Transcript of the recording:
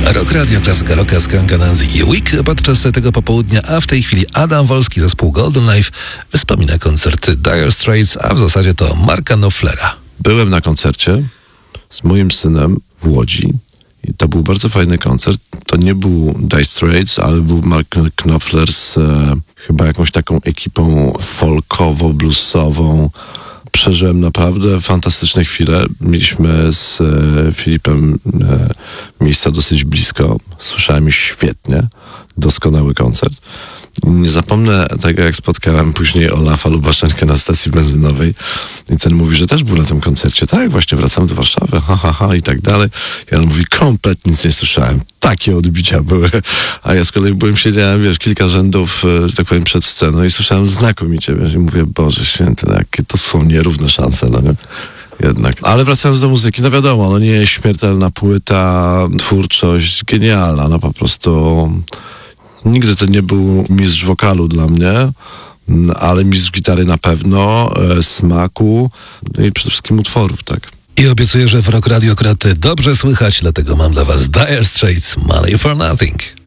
Rock Radio, klasyka rocka, Skanka, Nancy i Week podczas tego popołudnia, a w tej chwili Adam Wolski, zespół Golden Life, wspomina koncert Dire Straits, a w zasadzie to Marka Knopflera. Byłem na koncercie z moim synem w Łodzi i to był bardzo fajny koncert. To nie był Dire Straits, ale był Mark Knopfler z chyba jakąś taką ekipą folkowo-bluesową. Przeżyłem naprawdę fantastyczne chwile. Mieliśmy z Filipem miejsca dosyć blisko. Słyszałem już świetnie. Doskonały koncert. Nie zapomnę tego, jak spotkałem później Olafa Lubaszenkę na stacji benzynowej i ten mówi, że też był na tym koncercie. Tak, właśnie wracam do Warszawy, i tak dalej. I on mówi, kompletnie nic nie słyszałem. Takie odbicia były. A ja z kolei siedziałem, kilka rzędów, że tak powiem, przed sceną i słyszałem znakomicie, i mówię, Boże Święty, jakie to są nierówne szanse, nie? Jednak. Ale wracając do muzyki, wiadomo, nie jest śmiertelna płyta, twórczość genialna, po prostu... Nigdy to nie był mistrz wokalu dla mnie, ale mistrz gitary na pewno, smaku i przede wszystkim utworów, tak. I obiecuję, że w Rock Radio akurat dobrze słychać, dlatego mam dla was Dire Straits, Money for Nothing.